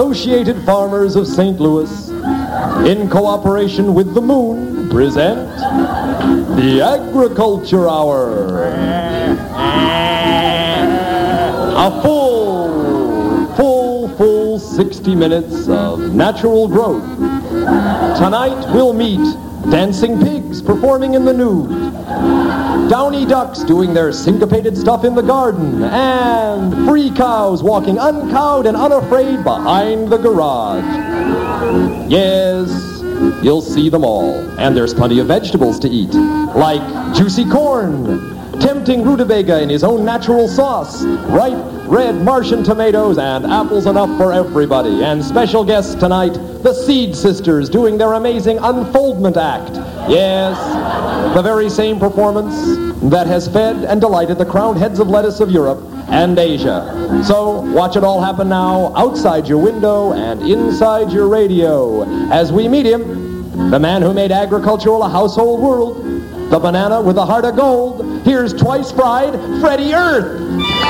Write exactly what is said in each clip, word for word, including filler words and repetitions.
Associated Farmers of Saint Louis, in cooperation with the Moon, present the Agriculture Hour. A full, full, full sixty minutes of natural growth. Tonight we'll meet dancing pigs performing in the nude, downy ducks doing their syncopated stuff in the garden, and free cows walking uncowed and unafraid behind the garage. Yes, you'll see them all, and there's plenty of vegetables to eat, like juicy corn, tempting rutabaga in his own natural sauce, ripe red Martian tomatoes, and apples enough for everybody. And special guests tonight, the Seed Sisters, doing their amazing unfoldment act. Yes, the very same performance that has fed and delighted the crowned heads of lettuce of Europe and Asia. So watch it all happen now, outside your window and inside your radio, as we meet him, the man who made agricultural a household world, the banana with a heart of gold. Here's twice fried Freddie Earth.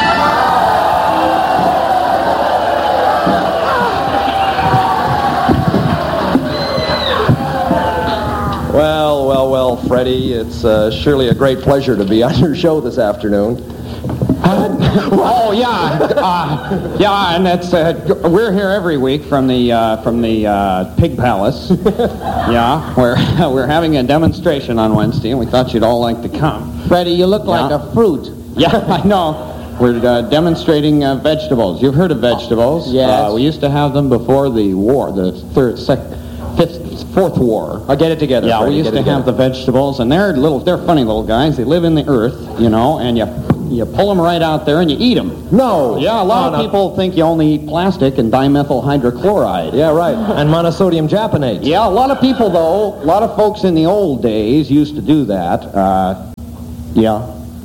Well, well, well, Freddie, it's uh, surely a great pleasure to be on your show this afternoon. Uh, oh yeah, uh, yeah, and it's uh, we're here every week from the uh, from the uh, Pig Palace. Yeah, we're we're having a demonstration on Wednesday, and we thought you'd all like to come. Freddie, you look Yeah. like a fruit. Yeah, I know. We're uh, demonstrating uh, vegetables. You've heard of vegetables? Yes. Uh, we used to have them before the war, the third, sec, fifth, fourth war. I'll get it together. Yeah, Freddie, we used get to it have the together. vegetables, and they're little, they're funny little guys. They live in the earth, you know, and you you pull them right out there and you eat them. No. Yeah, a lot No, of no. people think you only eat plastic and dimethyl hydrochloride. Yeah, right. And monosodium japanate. Yeah, a lot of people, though, a lot of folks in the old days used to do that. Uh, yeah.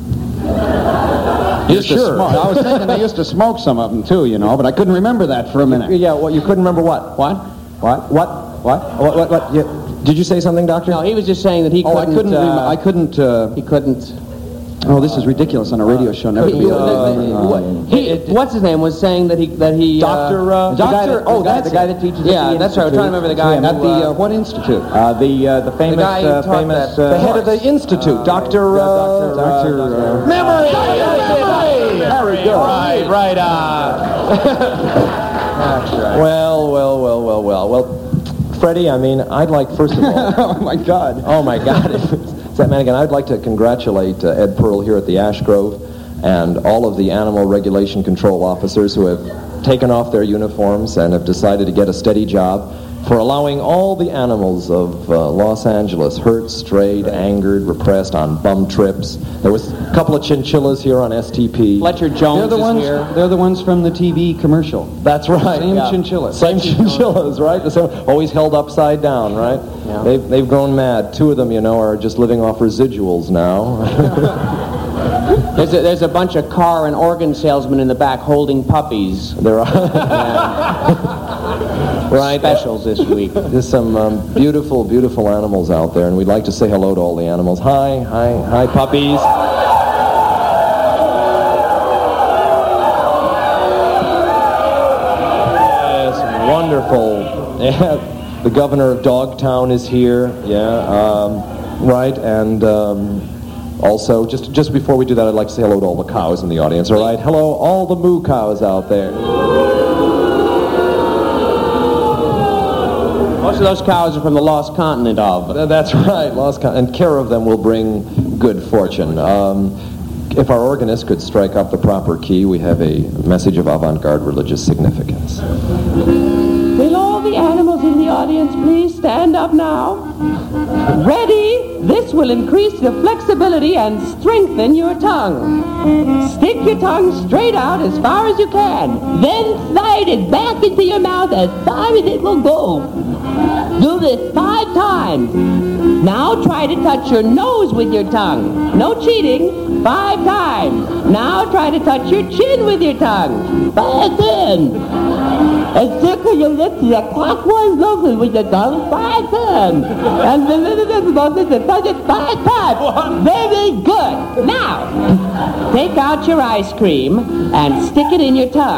You're Used to sure? smoke. I was thinking they used to smoke some of them, too, you know, but I couldn't remember that for a minute. Yeah, well, you couldn't remember what? What? What? What? What? What? What? what? You, did you say something, Doctor? No, he was just saying that he Oh, I couldn't. couldn't. Rem- uh, I couldn't. Uh, he couldn't. oh, this is ridiculous on a radio show. Never. He, be- uh, uh, what- he- what's his name? Was saying that he that he. Doctor, uh, the guy Doctor that- oh, the guy, that's the guy it. that teaches. Yeah, at the that's right. I'm trying to remember the guy. at who, the uh, uh, what institute? Uh, the uh, the famous guy who uh, taught famous that, uh, the head of the institute, Doctor uh, Doctor, uh, Memory. Very good. Right, right. Uh, That's right. Well, well, well, well, well, well. Freddie, I mean, I'd like first of all. oh my God. Oh my God. It's that man again. I'd like to congratulate uh, Ed Pearl here at the Ash Grove and all of the animal regulation control officers who have taken off their uniforms and have decided to get a steady job for allowing all the animals of uh, Los Angeles hurt, strayed, angered, repressed on bum trips. There was a couple of chinchillas here on S T P. Fletcher Jones They're the is ones. here. They're the ones from the T V commercial. That's right. Same yeah. chinchillas. Same chinchillas, right? The same, always held upside down, right? Yeah. They've, they've grown mad. Two of them, you know, are just living off residuals now. there's a, there's a bunch of car and organ salesmen in the back holding puppies. There are right. Specials this week. There's some um, beautiful, beautiful animals out there, and we'd like to say hello to all the animals. Hi, hi, hi, puppies. Yes, wonderful. Yeah, the governor of Dogtown is here. Yeah, um, right, and um, also, just just before we do that, I'd like to say hello to all the cows in the audience. All right, hello, all the moo cows out there. Most of those cows are from the lost continent of. Uh, That's right, lost con- and care of them will bring good fortune. Um, if our organist could strike up the proper key, we have a message of avant-garde religious significance. Will all the animals in the audience please stand up now? Ready? This will increase your flexibility and strengthen your tongue. Stick your tongue straight out as far as you can. Then slide it back into your mouth as far as it will go. Do this five times. Now try to touch your nose with your tongue. No cheating. Five times. Now try to touch your chin with your tongue. Five times. And circle your lips in a clockwise motion with your tongue five times. And the little motion to touch it five times. Very good. Now, take out your ice cream and stick it in your tongue.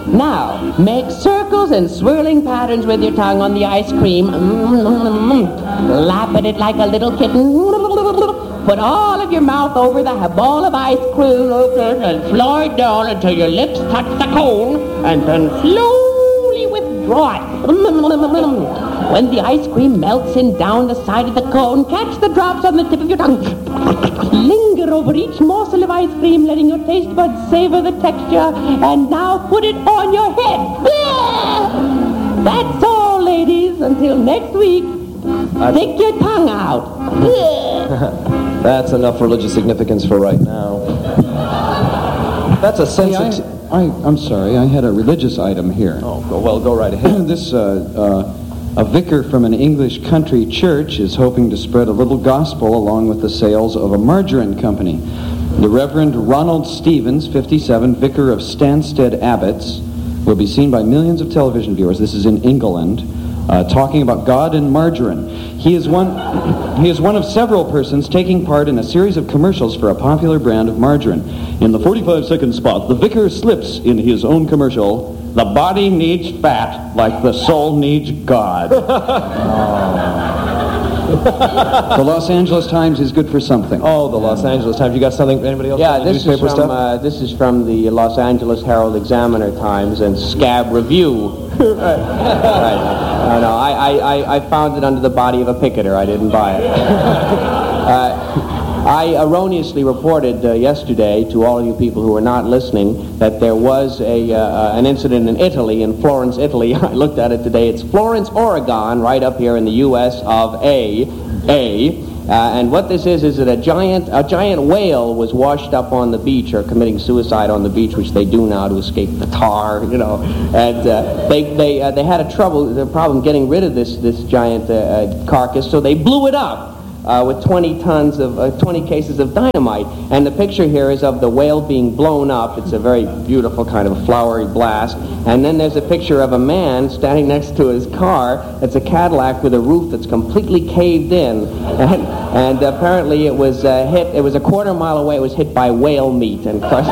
Now, make circles and swirling patterns with your tongue on the ice cream. Lap at it like a little kitten. Put all of your mouth over the ball of ice cream and slide down until your lips touch the cone, and then slowly withdraw it. When the ice cream melts in down the side of the cone, catch the drops on the tip of your tongue. Linger over each morsel of ice cream, letting your taste buds savor the texture, and now put it on your head. That's all, ladies. Until next week, stick your tongue out. That's enough religious significance for right now. That's a Hey, I, sensitive... I, I'm sorry, I had a religious item here. Oh, go, well, go right ahead. This, uh, uh, a vicar from an English country church is hoping to spread a little gospel along with the sales of a margarine company. The Reverend Ronald Stevens, fifty-seven, vicar of Stansted Abbots, will be seen by millions of television viewers. This is in England. Uh, talking about God and margarine. He is one he is one of several persons taking part in a series of commercials for a popular brand of margarine. In the forty-five second spot, the vicar slips in his own commercial, "The body needs fat like the soul needs God." The Los Angeles Times is good for something. Oh, the Los Angeles Times. You got something? Anybody else? Yeah, got this is newspaper from stuff? uh, this is from the Los Angeles Herald Examiner Times and Scab Review. Right. No, no, I, I, I- I found it under the body of a picketer. I didn't buy it. uh, I erroneously reported uh, yesterday to all of you people who were not listening that there was a uh, an incident in Italy, in Florence, Italy. I looked at it today. It's Florence, Oregon, right up here in the U S of A. A. Uh, and what this is is that a giant a giant whale was washed up on the beach or committing suicide on the beach, which they do now to escape the tar, you know. And uh, they they uh, they had a trouble the problem getting rid of this this giant uh, uh, carcass, so they blew it up. Uh, with twenty tons of, uh, twenty cases of dynamite. And the picture here is of the whale being blown up. It's a very beautiful kind of a flowery blast. And then there's a picture of a man standing next to his car. It's a Cadillac with a roof that's completely caved in. And, and apparently it was uh, hit, it was a quarter mile away, it was hit by whale meat and crushed.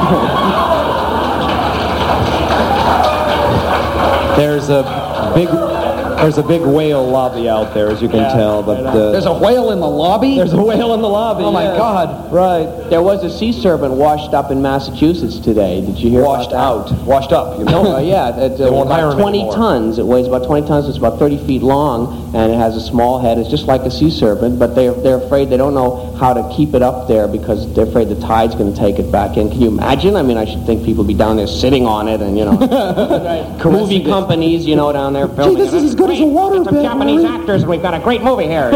There's a big... There's a big whale lobby out there, as you can tell, but... Uh, There's a whale in the lobby? There's a whale in the lobby. Oh, my yeah. God. Right. There was a sea serpent washed up in Massachusetts today. Did you hear Washed about that? out. Washed up, you know? No, uh, yeah, it, They uh, won't hire about him twenty anymore. tons. It weighs about twenty tons. It's about thirty feet long, and it has a small head. It's just like a sea serpent, but they're they're afraid they don't know how to keep it up there because they're afraid the tide's going to take it back in. Can you imagine? I mean, I should think people would be down there sitting on it, and you know, movie companies, you know, down there filming. Gee, this it. is as good as a water Some Japanese actors, and we've got a great movie here.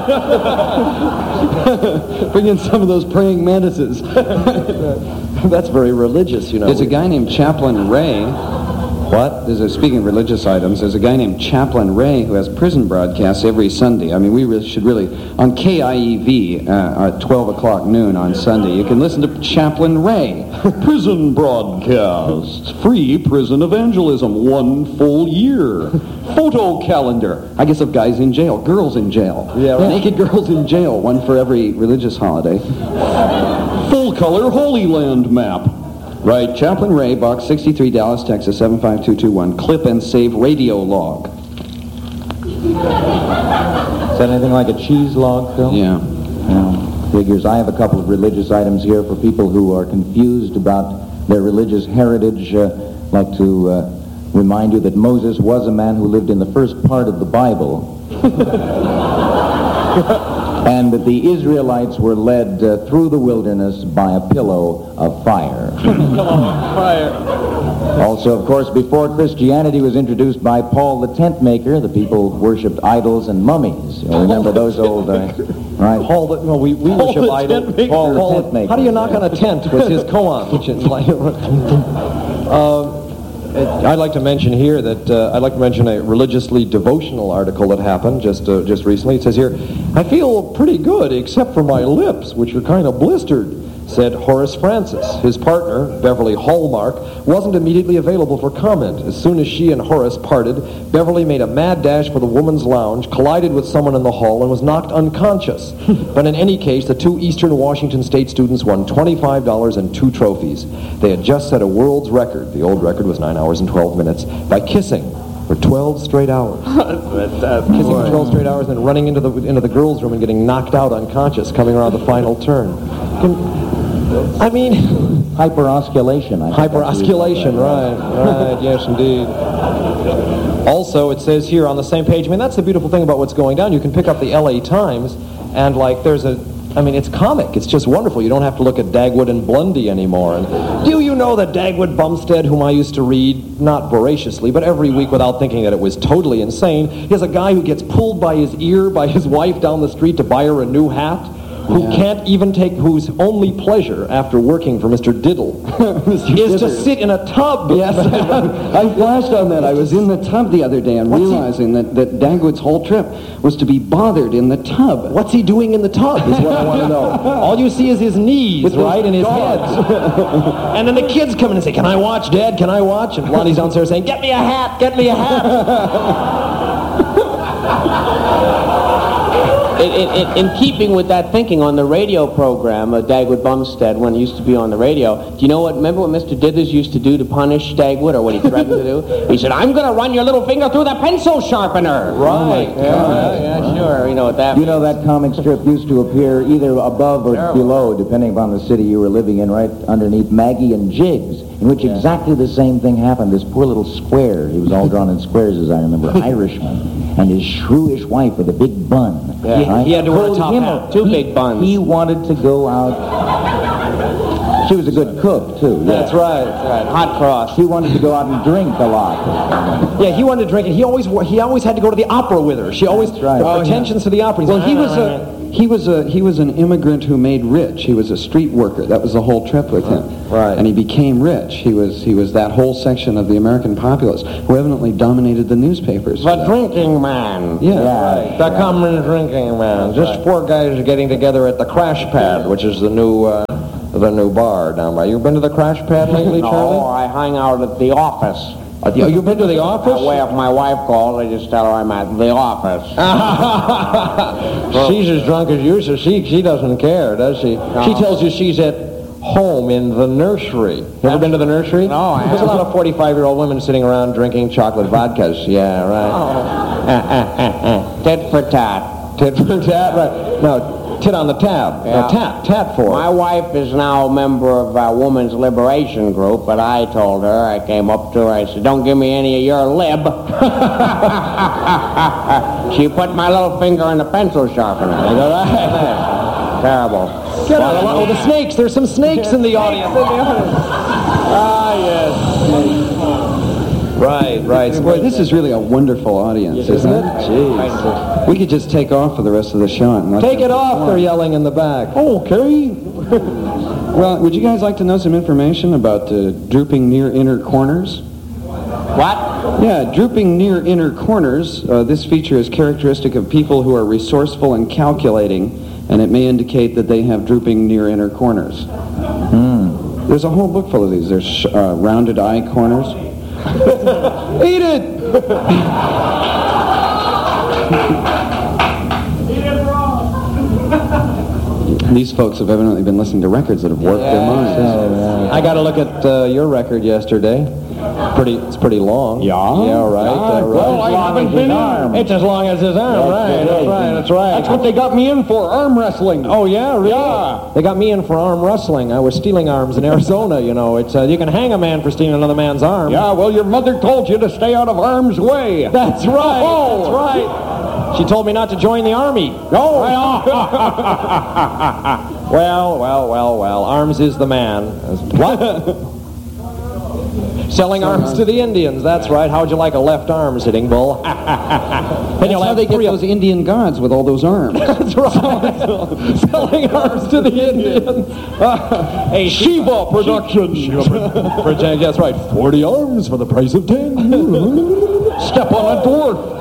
Bring in some of those praying mantises. That's very religious, you know. There's a guy named Chaplain Ray. What? There's a, speaking of religious items, there's a guy named Chaplain Ray who has prison broadcasts every Sunday. I mean, we really should really... On K I E V uh, at twelve o'clock noon on Sunday, you can listen to Chaplain Ray. Prison broadcasts. Free prison evangelism. One full year. Photo calendar. I guess of guys in jail. Girls in jail. Yeah, right. Naked girls in jail. One for every religious holiday. Full color Holy Land map. Right, Chaplain Ray, Box sixty-three, Dallas, Texas, seven five two two one. Clip and save radio log. Is that anything like a cheese log, Phil? Yeah. Yeah. Figures. I have a couple of religious items here for people who are confused about their religious heritage. Uh, I'd like to uh, remind you that Moses was a man who lived in the first part of the Bible. And that the Israelites were led uh, through the wilderness by a pillow of fire. Also, of course, before Christianity was introduced by Paul the tent maker, the people worshipped idols and mummies. You'll remember those old, uh, right? Paul the... No, we, we Paul worship the idol. tent maker. Paul the tent maker. How do you knock on a tent with his koan? Which is like... um, it, I'd like to mention here that uh, I'd like to mention a religiously devotional article that happened just uh, just recently. It says here, I feel pretty good except for my lips, which are kind of blistered. said Horace Francis. His partner, Beverly Hallmark, wasn't immediately available for comment. As soon as she and Horace parted, Beverly made a mad dash for the woman's lounge, collided with someone in the hall, and was knocked unconscious. But in any case, the two Eastern Washington State students won twenty-five dollars and two trophies. They had just set a world's record. The old record was nine hours and twelve minutes by kissing for twelve straight hours. Kissing for twelve straight hours, then running into the into the girls' room and getting knocked out unconscious, coming around the final turn. Can, I mean, hyperosculation. I think hyperosculation, right, right, yes, indeed. Also, it says here on the same page, I mean, that's the beautiful thing about what's going down. You can pick up the L A Times, and, like, there's a, I mean, it's comic. It's just wonderful. You don't have to look at Dagwood and Blundy anymore. And do you know that Dagwood Bumstead, whom I used to read, not voraciously, but every week without thinking that it was totally insane, is a guy who gets pulled by his ear by his wife down the street to buy her a new hat, who yeah. can't even take, whose only pleasure after working for Mister Diddle is Diddler. to sit in a tub. Yes, I flashed on that. I was in the tub the other day and What's realizing he? that, that Dagwood's whole trip was to be bothered in the tub. What's he doing in the tub is what I want to know. All you see is his knees, With right, and his head. And then the kids come in and say, "Can I watch, Dad? Can I watch?" And Lonnie's downstairs saying, "Get me a hat, get me a hat." In, in, in keeping with that thinking, on the radio program, uh, Dagwood Bumstead, when he used to be on the radio, do you know what, remember what Mister Dithers used to do to punish Dagwood, or what he threatened to do? He said, "I'm going to run your little finger through the pencil sharpener." Right. Oh yeah, yeah, yeah, sure. You know what that You know that comic strip used to appear either above or Terrible. below, depending upon the city you were living in, right underneath Maggie and Jiggs, in which yeah. exactly the same thing happened. This poor little square, he was all drawn in squares, as I remember, Irishman, and his shrewish wife with a big bun. Yeah. Right? He had to wear a Pulled top him hat. up. Two he, big buns. He wanted to go out. She was a good cook, too. Yeah. That's right. That's right. Hot cross. He wanted to go out and drink a lot. Yeah, he wanted to drink, and he always he always had to go to the opera with her. She always That's right. the Oh, pretensions to the opera. He's Well, like, he "Ah, was ah, ah." a he was a he was an immigrant who made rich. He was a street worker. That was the whole trip with him. Right. And he became rich. He was he was that whole section of the American populace who evidently dominated the newspapers. The drinking man. Yeah. Yeah. The common drinking man. Just right. four guys getting together at the Crash Pad, which is the new uh, the new bar down by. You been to the Crash Pad lately, No, Charlie? I hang out at the office. Uh, you, you been to the office? That way, if my wife calls, I just tell her I'm at the office. She's as drunk as you, so she she doesn't care, does she? No. She tells you she's at home in the nursery. You ever been to the nursery? No, I There's a haven't. lot of forty-five-year-old women sitting around drinking chocolate vodkas. Yeah, right. Tit for tat. Tit for tat, right. No, tit on the tab. Yeah. No, tat, tat for My it. wife is now a member of a women's liberation group, but I told her, I came up to her, I said, "Don't give me any of your lib." She put my little finger in the pencil sharpener. Terrible. Get out of Oh, the snakes. There's some snakes in the audience. Ah, yes. Right, right. Boy, this is really a wonderful audience, isn't it? Jeez. We could just take off for the rest of the show. And let Take them it off, perform. they're yelling in the back. Okay. Well, would you guys like to know some information about uh, drooping near inner corners? What? Yeah, drooping near inner corners. Uh, this feature is characteristic of people who are resourceful and calculating, and it may indicate that they have drooping near inner corners. Mm. There's a whole book full of these. There's sh- uh, rounded eye corners. Eat it! These folks have evidently been listening to records that have warped their minds. I got to look at uh, your record yesterday. Pretty, it's pretty long. Yeah? Yeah, right. uh, right. well, I haven't been in. It's as long as his arm, right? That's right. That's right. That's what they got me in for, arm wrestling. Oh yeah, really? Yeah. They got me in for arm wrestling. I was stealing arms in Arizona. You know, it's uh, you can hang a man for stealing another man's arm. Yeah, well, your mother told you to stay out of harm's way. That's right. Oh. That's right. She told me not to join the army. No. Well, well, well, well. Arms is the man. What? Selling arms to the Indians. That's right. How'd you like a left arm, Sitting Bull? And That's you'll how have they get three of- those Indian gods with all those arms. That's right. Selling arms to the Indians. Uh, hey, Shiva Productions. Shiva Productions. That's right. Forty arms for the price of ten. Step on a dwarf.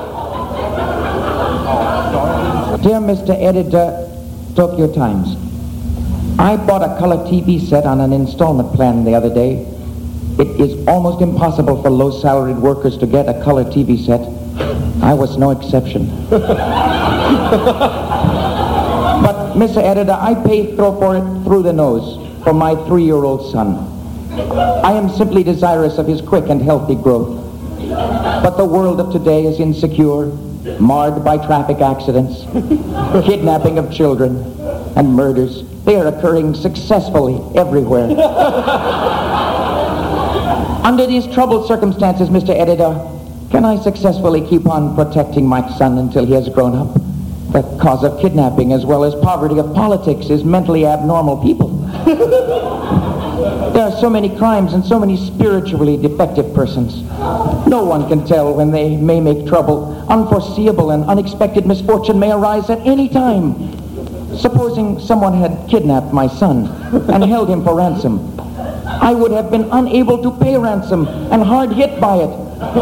Dear Mister Editor, Tokyo Times, I bought a color T V set on an installment plan the other day. It is almost impossible for low-salaried workers to get a color T V set. I was no exception. But, Mister Editor, I pay throw for it through the nose for my three-year-old son. I am simply desirous of his quick and healthy growth. But the world of today is insecure, marred by traffic accidents, kidnapping of children, and murders. They are occurring successfully everywhere. Under these troubled circumstances, Mister Editor, can I successfully keep on protecting my son until he has grown up? The cause of kidnapping as well as poverty of politics is mentally abnormal people. There are so many crimes and so many spiritually defective persons. No one can tell when they may make trouble. Unforeseeable and unexpected misfortune may arise at any time. Supposing someone had kidnapped my son and held him for ransom, I would have been unable to pay ransom and hard hit by it.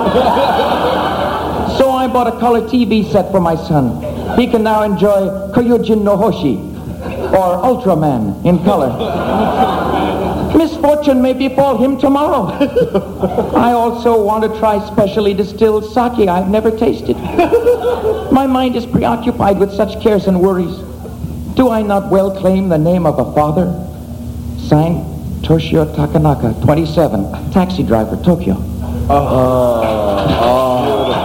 So I bought a color T V set for my son. He can now enjoy Kyujin no Hoshi, or Ultraman in color. Misfortune may befall him tomorrow. I also want to try specially distilled sake I've never tasted. My mind is preoccupied with such cares and worries. Do I not well claim the name of a father? Signed, Toshio Takanaka, twenty-seven, taxi driver, Tokyo. Oh, oh,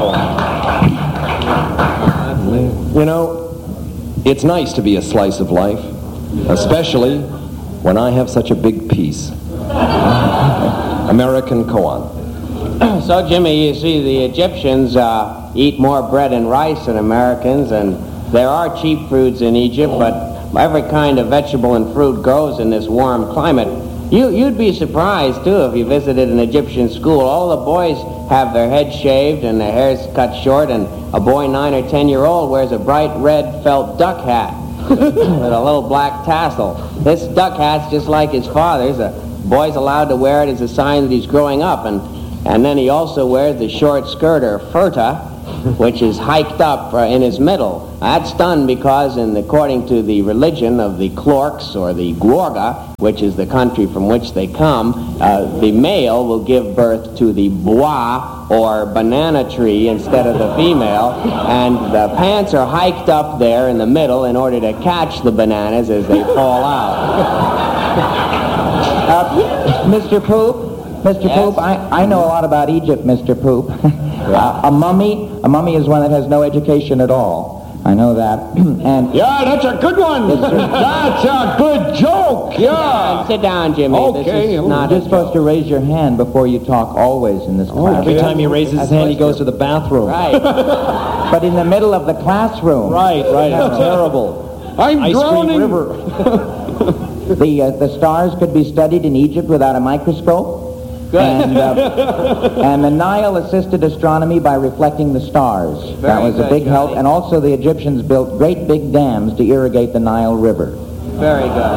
beautiful. You know, it's nice to be a slice of life, especially when I have such a big piece. American koan. So, Jimmy, you see, the Egyptians uh, eat more bread and rice than Americans, and there are cheap foods in Egypt, but every kind of vegetable and fruit grows in this warm climate. You, you'd be surprised, too, if you visited an Egyptian school. All the boys have their heads shaved and their hair's cut short, and a boy nine or ten-year-old wears a bright red felt duck hat with a little black tassel. This duck hat's just like his father's. A boy's allowed to wear it as a sign that he's growing up, and, and then he also wears the short skirt, or furta, which is hiked up uh, in his middle. That's done because, in, according to the religion of the Klorks or the Guorga, which is the country from which they come, uh, the male will give birth to the bois, or banana tree, instead of the female, and the pants are hiked up there in the middle in order to catch the bananas as they fall out. Uh, Mister Poop, Mister Yes? Poop, I, I know a lot about Egypt, Mister Poop. uh, a mummy, a mummy is one that has no education at all. I know that. And Yeah, that's a good one. That's a good joke. Yeah. Sit down, Jimmy. Okay. This is not you're a supposed to raise your hand before you talk always in this class. Every time he raises his hand, he goes to the bathroom. Right. But in the middle of the classroom. Right, right. It's terrible. I'm Ice cream drowning. river. The, uh, the stars could be studied in Egypt without a microscope. Good. And, uh, and the Nile assisted astronomy by reflecting the stars. that was good, a big help. Johnny. And also the Egyptians built great big dams to irrigate the Nile River. Very good.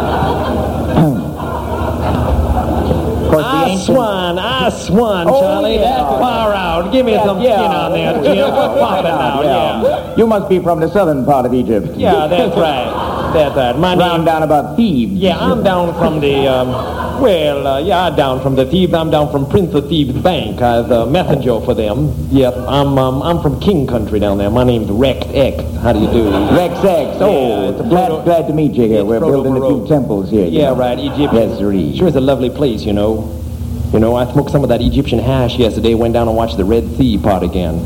Of course, the ancient... Aswan, Aswan, Oh, Charlie. yeah. That's far out. Give me some yeah. skin on there, Jim. Pop it out, yeah. You must be from the southern part of Egypt. Yeah, that's right. That's right. My Round name... down about Thebes. Yeah, I'm down from the, um, well, uh, yeah, down from the Thebes. I'm down from Prince of Thebes Bank. I'm the messenger for them. Yes, I'm um, I'm from King Country down there. My name's Rex X. How do you do? Rex X. Oh, Yeah, it's a glad, proto- glad to meet you here. it's We're building a few proto-baroque. temples here. you Yeah, know. right, Egypt. Yes, sirree. Sure is a lovely place, you know. You know, I smoked some of that Egyptian hash yesterday, went down and watched the Red Sea part again.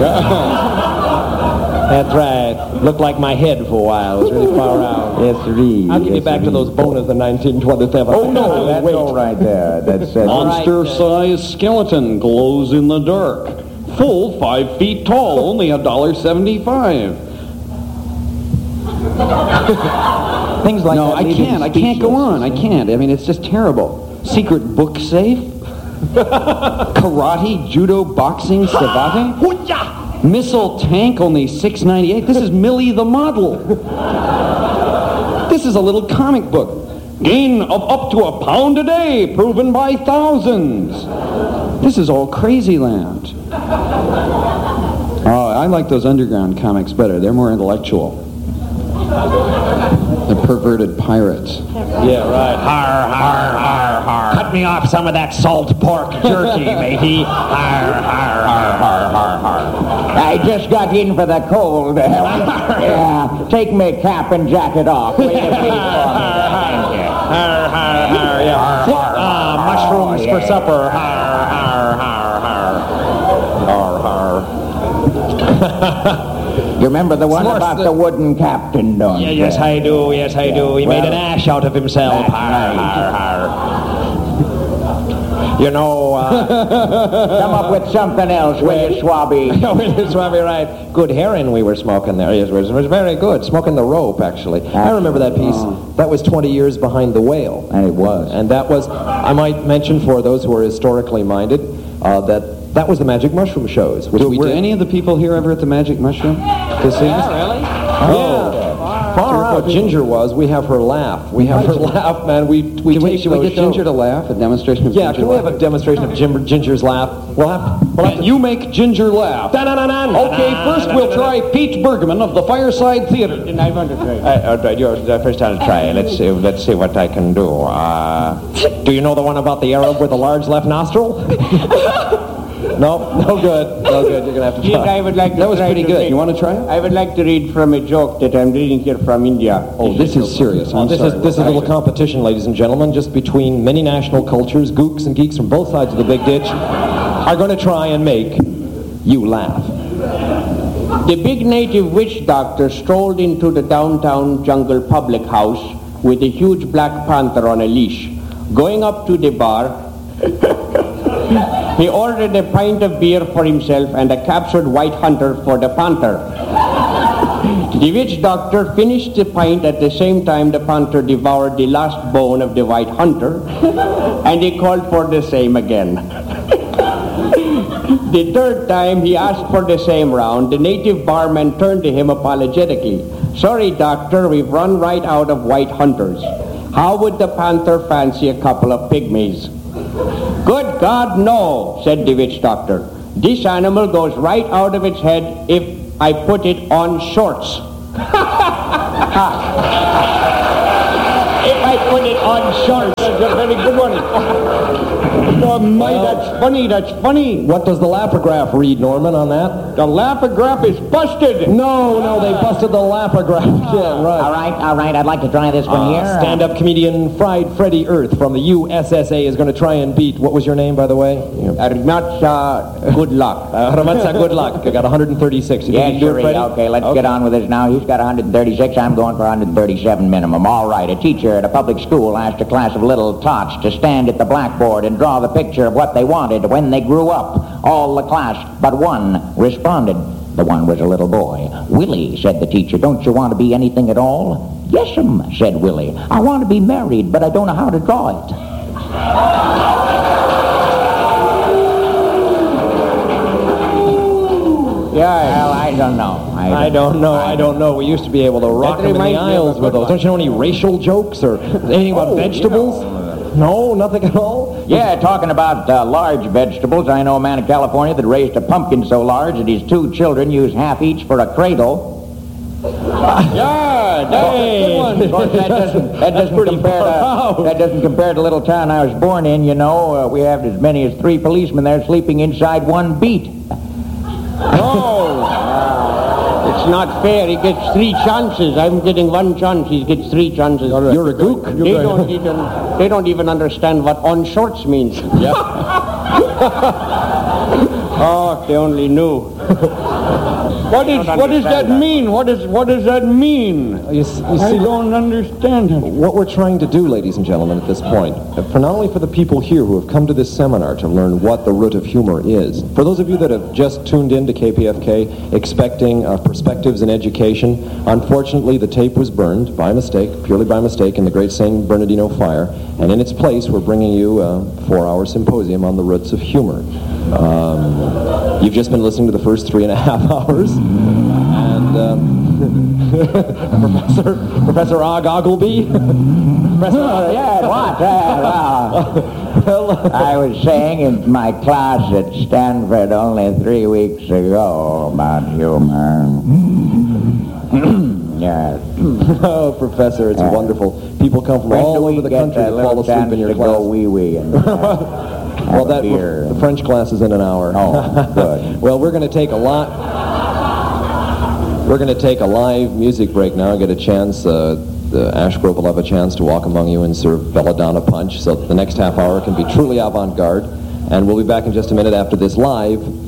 That's right. Looked like my head for a while. It was really far out. Yes, sirree. I'll get you Yes, back to siree. those boners in nineteen twenty-seven. Oh, no, that's Wait. all right there. That's uh, Monster-sized skeleton glows in the dark. Full five feet tall, only a dollar seventy-five. things like No, that. I leave you can't. I can't go speechless. on. I can't. I mean, it's just terrible. Secret book safe? Karate, judo, boxing, savate? Missile tank, only six ninety-eight. This is Millie the model. This is a little comic book. Gain of up to a pound a day, proven by thousands. This is all crazy land. Oh, I like those underground comics better. They're more intellectual. The perverted pirate. Yeah, right. Har, har, har, har. Cut me off some of that salt pork jerky, matey. Har, har, har, har, har, har. I just got in for the cold. Yeah, take my cap and jacket off. Will you please for me? Thank you. Har, har, har, yeah. Ah, mushrooms Oh, yeah. for supper. Har, har, har, har. Har, har. You remember the one S'mores about the- the wooden captain, don't Yeah, you? yes, I do. Yes, I do. He made Well, an ash out of himself. that's Har, right. har, har. You know, uh, Come up with something else, will you, Swabby? That's probably right. Good heroin we were smoking there. Yes, it was, it was very good. Smoking the rope, actually. I remember that piece. That was twenty years behind the whale. And it was. And that was, I might mention for those who are historically minded, uh, that that was the Magic Mushroom shows, which we Were did. any of the people here ever at the Magic Mushroom? To see this? Yeah. Far out. Ginger was. We have her laugh. We have her laugh, man. We we Can we, taped should we those get Ginger shows. to laugh? A demonstration of Yeah, Ginger can we laugh? have a demonstration of Ginger, Ginger's laugh? We'll have, we'll have to... You make Ginger laugh. Okay, first we'll try Pete Bergman of the Fireside Theater. I want to try. Uh, uh, yours, uh, first I'll try. Let's see. Let's see what I can do. Uh, do you know the one about the Arab with a large left nostril? No, no good. No good. You're gonna have to Yes, try. I would like to That was try pretty to good. read- You want to try it? I would like to read from a joke that I'm reading here from India. Oh, this is serious. I'm This sorry. is this is a little competition, ladies and gentlemen, just between many national cultures. Gooks and geeks from both sides of the big ditch are going to try and make you laugh. The big native witch doctor strolled into the downtown jungle public house with a huge black panther on a leash. Going up to the bar, he ordered a pint of beer for himself and a captured white hunter for the panther. The witch doctor finished the pint at the same time the panther devoured the last bone of the white hunter, and he called for the same again. The third time he asked for the same round, the native barman turned to him apologetically. Sorry, doctor, we've run right out of white hunters. How would the panther fancy a couple of pygmies? Good God, no, said the witch doctor. This animal goes right out of its head if I put it on shorts. If I put it on shorts. That's a very good one. Oh, my, that's funny, that's funny. What does the lapograph read, Norman, on that? The lapograph is busted. No, no, they busted the lapograph. Yeah, right. All right, all right, I'd like to try this one Uh, here. stand-up comedian Fried Freddy Earth from the U S S A is going to try and beat, what was your name, by the way? Armatsa, good luck. Uh, Ramatsa, good luck. I got one hundred thirty-six. You think Yeah, you can do sure. it, Freddy? Okay, let's get on with this now. He's got one hundred thirty-six. I'm going for one hundred thirty-seven minimum. All right. A teacher at a public school asked a class of little tots to stand at the blackboard and draw the picture of what they wanted when they grew up. All the class but one responded. The one was a little boy. Willie, said the teacher, don't you want to be anything at all? Yes'm, said Willie. I want to be married, but I don't know how to draw it. Yeah, Well, I don't know. I don't know. I don't know. We used to be able to rock them in the reminds me of aisles a with good those. Don't you know any racial jokes or anything about Oh, vegetables? No, nothing at all? Yeah, talking about uh, large vegetables, I know a man in California that raised a pumpkin so large that his two children used half each for a cradle. yeah, that's Of course, that doesn't, that doesn't compare to, that doesn't compare to the little town I was born in. You know, uh, we have as many as three policemen there sleeping inside one beat. No, it's not fair. He gets three chances. I'm getting one chance. He gets three chances. You're a gook. They don't even. They don't even understand what on shorts means. Yeah. Oh, if they only knew. What is what does that mean? What is what does that mean? You, s- you I see, don't understand it. what we're trying to do, ladies and gentlemen, at this point, uh, for not only for the people here who have come to this seminar to learn what the root of humor is, for those of you that have just tuned in to K P F K expecting uh, perspectives in education, unfortunately the tape was burned by mistake, purely by mistake, in the great San Bernardino fire, and in its place we're bringing you a four-hour symposium on the roots of humor. Um, you've just been listening to the first three and a half hours, and um, Professor Professor Og Ogilvy. Professor, Oh, yeah, what? Uh, well, I was saying in my class at Stanford only three weeks ago about humor. Yeah. Oh, Professor, it's Yeah. wonderful. People come from When all do we over the get country a to little fall asleep chance in your to class. go wee-wee and uh, Well, have a that beer? the French class is in an hour. Oh, good. Well, we're going to take a lot. We're going to take a live music break now and get a chance. Uh, the Ash Grove will have a chance to walk among you and serve belladonna punch, so the next half hour can be truly avant-garde. And we'll be back in just a minute after this live